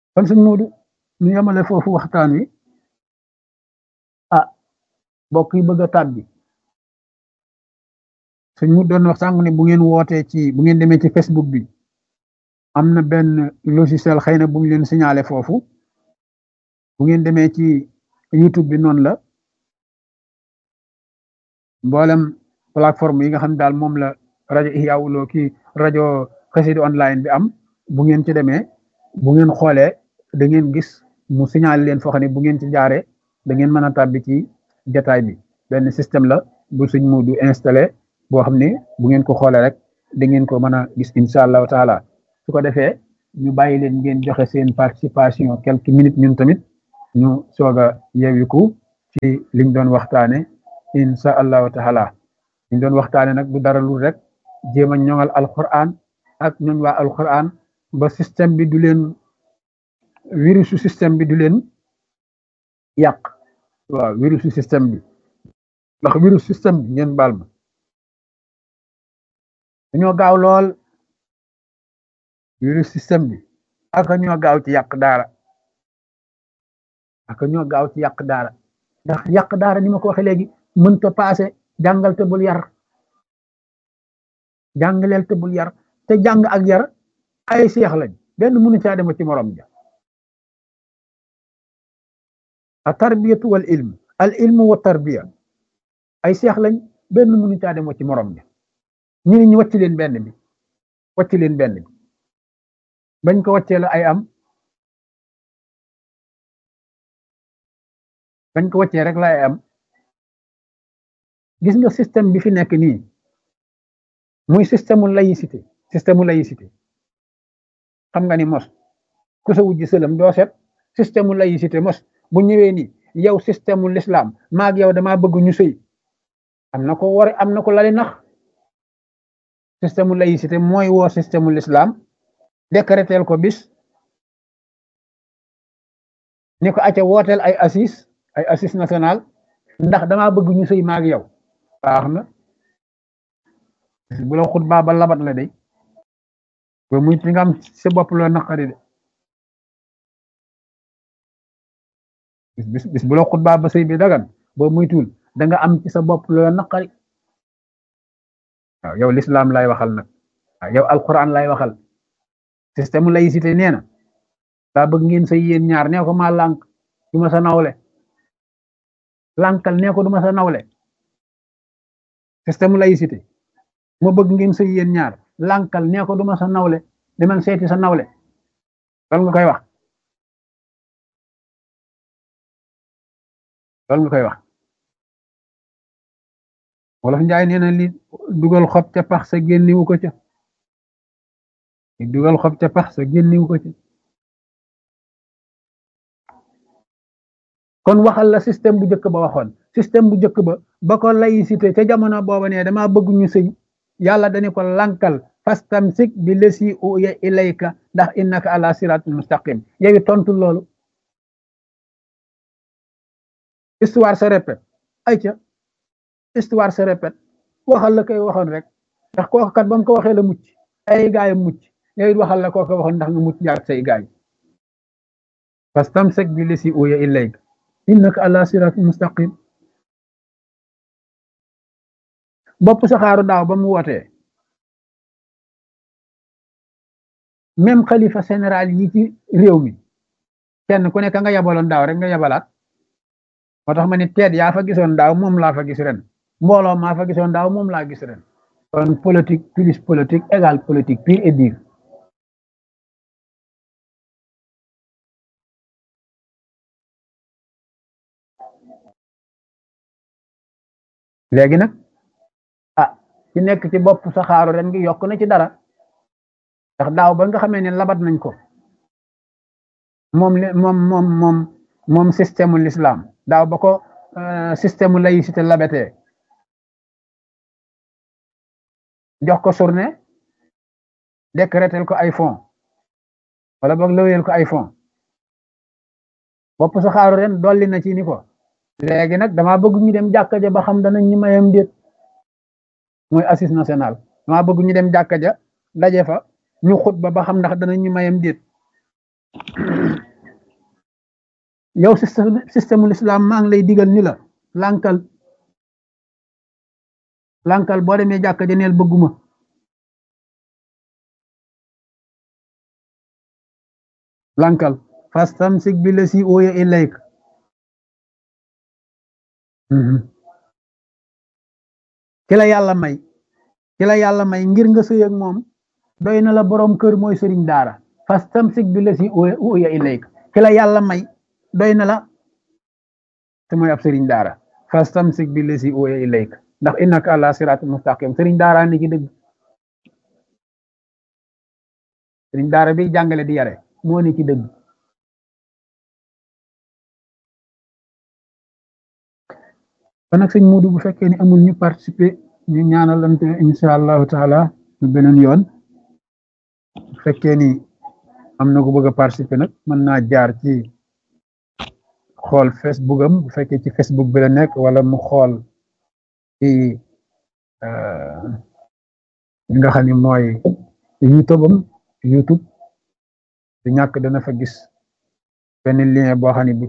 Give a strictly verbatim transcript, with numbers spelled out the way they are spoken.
kon sëñ Moodu ñu yemale foofu waxtaan wi ah mbokk yi bëgg a tàbbi sëñ mu doon wax sànq ne bu ngeen wootee ci bu ngeen demee ci Facebook bi am na benn logiciel xëy na bu ñu leen signalé foofu bu ngeen demee ci YouTube bi noonu la mboolem plateforme yi nga xam ne daal moom la rajo Ihya Woulo kii rajo Xassida online bi am bu ngeen ci demee bu ngeen xoolee da ngeen gis mu signalé leen foo xam ne bu ngeen ci jaaree da ngeen mën a tàbbi ci jataay bi benn système la bu sëñ Moodu installé boo xam ne bu ngeen ko xoolee rek da ngeen ko mën a gis incha allahu taala su ko defee ñu bàyyi leen ngeen joxe seen participation quelques minutes ñun tamit ñu soog a yeewiku ci liñ doon waxtaane incha allahu taala liñ doon waxtaane nag du dara lu rek jéem a ñoŋal alquran ak ñoñ waa alquran ba système bi du leen virusu système bi du leen yàq waaw virusu système bi ndax virus système bi ngeen baal ma dañoo gaaw lool virus système bi aka ñoo gaaw ci yàq daara aka ñoo gaaw ci yàq daara ndax yàq daara ni ma ko waxee léegi mënta paase jàngal te bul yar jàngaleel te bul yar te jàng ak yar ay seex lañ benn mënu caa dem ci morom ja a tarbiyatu wal ilm al ilmu wa tarbiya ay seex lañ benn mënu caa dem ci morom ja ñu ne ñu wàcc leen benn bi wàcc leen benn bi bañ ko wàccee la ay am bañ ko wàccee rek la ay am gis nga système bi fi nekk nii muy système mu laïcité système mu laïcité xam nga ni mos ku sa wujji sëlam doo set système mu laïcité mos bu ñëwee nii yow système mu l'islam maag yow damaa bëgg ñu sëy am na ko war am na ko lali nax système mu laïcité mooy woo système mu l'islam décréter ko bis ni ko acca wooteel ay assis ay assis national ndax damaa bëgg ñu sëy maag yow baax na bu la xutbaa ba labat la day ba muy ci nga am sa bopp loo naqari de bis bis bu la xutbaa ba sëy bi dagan boo muy tuul da nga am ci sa bopp loo naqari waaw yow l'islam lay waxal nag waaw yow alquran lay waxal système laïcité nee na daa bëgg ngeen sëy yéen ñaar nee ko maa lànk du ma sa nawle lànkal nee ko du ma sa nawle système laïcité ma bëgg ngeen sëy yéen ñaar lànkal nee ko du ma sa nawle demal seeti sa nawle loolu nga koy wax loolu nga koy wax wolof njaay nee na li dugal xob ca pax sa génniwu ko ca li dugal xob ca pax sa génniwu ko ca kon waxal la système bu njëkk ba waxoon système bu njëkk ba ba ko laïcité ca jamono booba ne dama bëgg ñu sëy yàlla dañu ko lankal fastamsik bi lesi uya ilayka ndax innaka ala siratul mustaqim yow tontu loolu histoire se répète ayca histoire se répète waxal la koy waxoon rek ndax kooku kat ba mu ko waxee la mucc ay gaay mucc yow it waxal la kooku waxoon ndax nga mucc jaar say gaay fastamsik bi lesi uya ilayka innaka ala siratul mustaqim bopp saxaaru daaw ba mu wootee même xalifa général yi ci réew mi kenn ku nekk nga yabaloon daaw rek nga yabalaat moo tax ma ni teet yaa fa gisoon daaw moom laa fa gis ren mbooloo maa fa gisoon daaw moom laa gis ren kon politique plus politique égale politique pure et dure léegi nag ah ci nekk ci bopp saxaaru ren gi yokk na ci dara ndax daaw ba nga xamee ne labat nañ ko moom moom moom moom moom système l'islam daaw ba ko système laïcité labatee jox ko journée décréter ko ay fonds wala boog lëweel ko ay fonds bopp saxaaru ren dolli na ci ni ko léegi nag dama bëgg ñu dem jàkka ja ba xam danañ ñu mayam déet mooy assise national dama bëgg ñu dem jàkka ja daje fa ñu xutba ba xam ndax danañ ñu mayam déet yow système système l'islam maa ngi lay digal ni la lànkal lànkal boo demee jàkka ja neel bëgguma lànkal fastamsik bi la si ooya ilayk ki la yàlla may ki la yàlla may ngir nga sëy ak moom doy na la borom kër mooy sëriñ daara fastamsik bi la si ooya ilayk ki la yàlla may doy na la te mooy ab sëriñ daara fastamsik bi la si ooya ilayk ndax innaka ala siraat mustaqim sëriñ daara ni ci dëgg sëriñ daara bi jàngale di yare moo ni ci dëgg kon nag sëñ Modou bu fekkee ni amul ñu participer ñu ñaanalante insha allahu taala ñu beneen yoon bu fekkee ni am na ko bëgg a participer nag mën naa jaar ci xool Facebook am bu fekkee ci Facebook bi la nekk wala mu xool ci li nga xam ni mooy YouTube am YouTube du ñàkk dana fa gis benn lien boo xam ne